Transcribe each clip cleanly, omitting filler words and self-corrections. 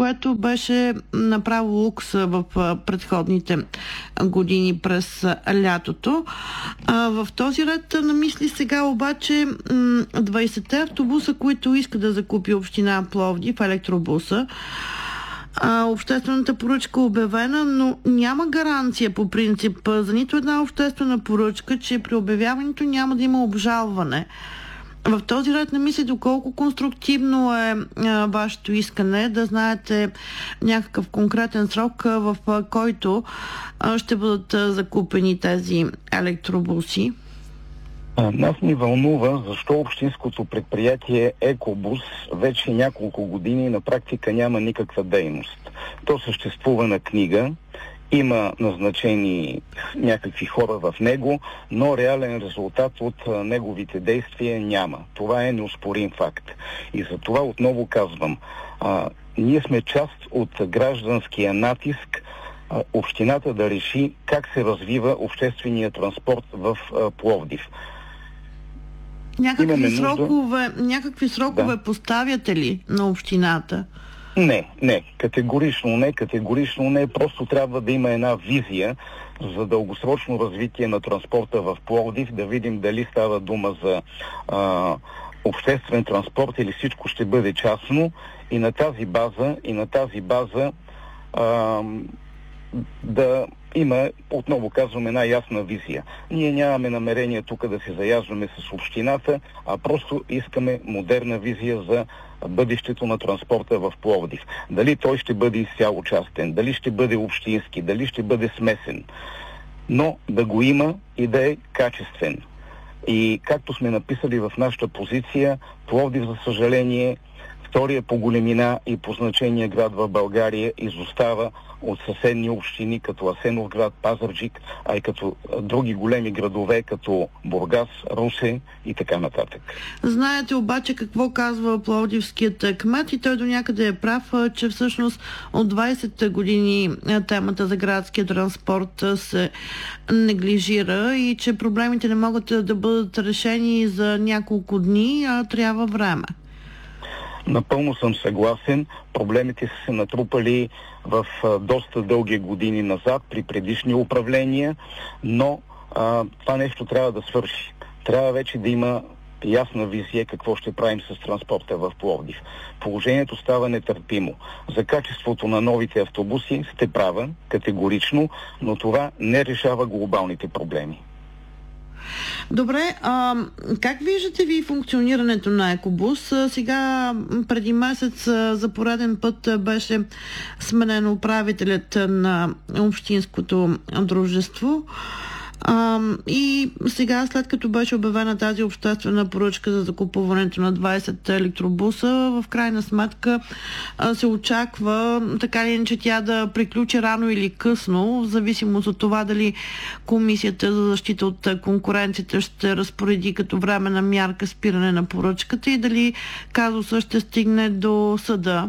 което беше направо лукс в предходните години през лятото. В този ред на мисли сега обаче 20-те автобуса, които иска да закупи община Пловдив, електробуса, обществената поръчка е обявена, но няма гаранция по принцип за нито една обществена поръчка, че при обявяването няма да има обжалване. В този ред на мисли, доколко конструктивно е вашето искане да знаете някакъв конкретен срок, в който ще бъдат закупени тези електробуси? Нас ни вълнува защо общинското предприятие Екобус вече няколко години на практика няма никаква дейност. То съществува на книга, има назначени някакви хора в него, но реален резултат от неговите действия няма. Това е неоспорим факт. И за това отново казвам, ние сме част от гражданския натиск общината да реши как се развива обществения транспорт в Пловдив. Някакви срокове поставяте ли на общината? Не. Категорично не. Просто трябва да има една визия за дългосрочно развитие на транспорта в Пловдив, да видим дали става дума за обществен транспорт или всичко ще бъде частно и на тази база да има, отново казвам, една ясна визия. Ние нямаме намерение тук да се заяждаме с общината, а просто искаме модерна визия за бъдещето на транспорта в Пловдив. Дали той ще бъде изцяло частен, дали ще бъде общински, дали ще бъде смесен. Но да го има и да е качествен. И както сме написали в нашата позиция, Пловдив, за съжаление, втория по големина и по значение град в България, изостава от съседни общини, като Асеновград, Пазарджик, а и като други големи градове, като Бургас, Русе и така нататък. Знаете обаче какво казва пловдивският кмет и той до някъде е прав, че всъщност от 20 години темата за градския транспорт се неглижира и че проблемите не могат да бъдат решени за няколко дни, а трябва време. Напълно съм съгласен. Проблемите са се натрупали в доста дълги години назад при предишни управления, но това нещо трябва да свърши. Трябва вече да има ясна визия какво ще правим с транспорта в Пловдив. Положението става нетърпимо. За качеството на новите автобуси сте права, категорично, но това не решава глобалните проблеми. Добре, как виждате ви функционирането на Екобус? Сега преди месец за пореден път беше сменен управителят на общинското дружество. И сега, след като беше обявена тази обществена поръчка за закупуването на 20 електробуса, в крайна сметка се очаква така или иначе тя да приключи рано или късно, в зависимост от това дали Комисията за защита от конкуренцията ще разпореди като временна мярка спиране на поръчката и дали казусът ще стигне до съда.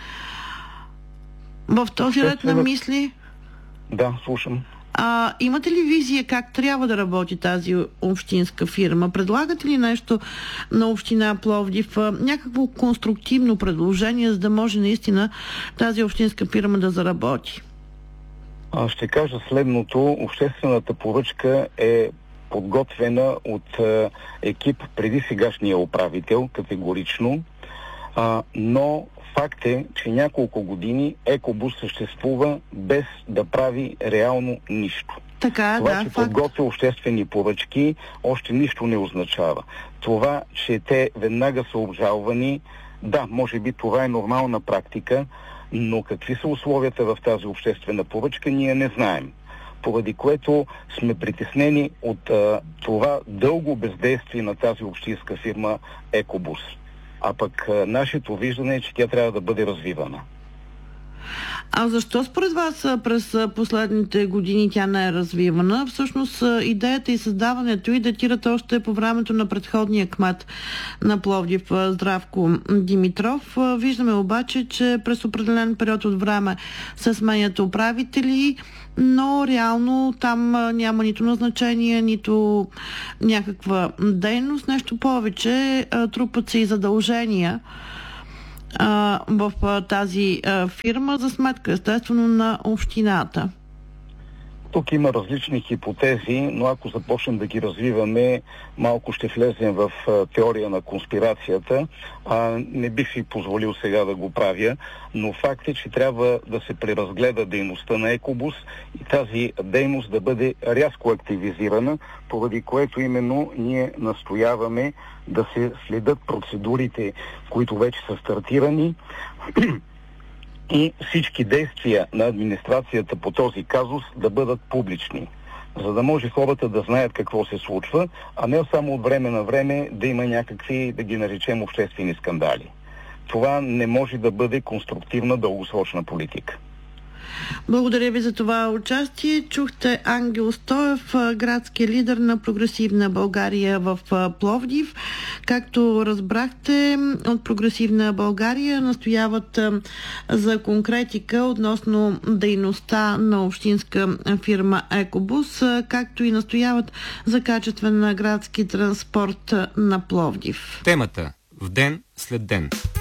В този ред на мисли... Да, слушам. Имате ли визия как трябва да работи тази общинска фирма? Предлагате ли нещо на община Пловдив? Някакво конструктивно предложение, за да може наистина тази общинска фирма да заработи? Ще кажа следното. Обществената поръчка е подготвена от екип преди сегашния управител, категорично, но факт е, че няколко години Екобус съществува без да прави реално нищо. Това, че подготвя обществени поръчки, още нищо не означава. Това, че те веднага са обжалвани, да, може би това е нормална практика, но какви са условията в тази обществена поръчка, ние не знаем. Поради което сме притеснени от това дълго бездействие на тази общинска фирма Екобус. А пък нашето виждане е, че тя трябва да бъде развивана. А защо според вас през последните години тя не е развивана? Всъщност идеята и създаването й датират още по времето на предходния кмет на Пловдив Здравко Димитров. Виждаме обаче, че през определен период от време се сменят управители, но реално там няма нито назначение, нито някаква дейност. Нещо повече, трупат се и задължения. в тази фирма за сметка, естествено, на общината? Тук има различни хипотези, но ако започнем да ги развиваме, малко ще влезем в теория на конспирацията. Не бих си позволил сега да го правя, но факт е, че трябва да се преразгледа дейността на Екобус и тази дейност да бъде рязко активизирана, поради което именно ние настояваме да се следят процедурите, които вече са стартирани, и всички действия на администрацията по този казус да бъдат публични, за да може хората да знаят какво се случва, а не само от време на време да има някакви, да ги наречем, обществени скандали. Това не може да бъде конструктивна дългосрочна политика. Благодаря ви за това участие. Чухте Ангел Стоев, градски лидер на Прогресивна България в Пловдив. Както разбрахте, от Прогресивна България настояват за конкретика относно дейността на общинска фирма Екобус, както и настояват за качествен градски транспорт на Пловдив. Темата в ден след ден.